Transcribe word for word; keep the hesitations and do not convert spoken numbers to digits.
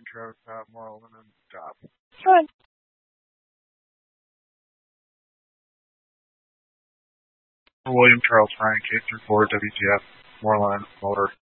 Travis Top, Moreland, and Top. Good. William Charles Frank, eight three four W T F, Moreland, Motor.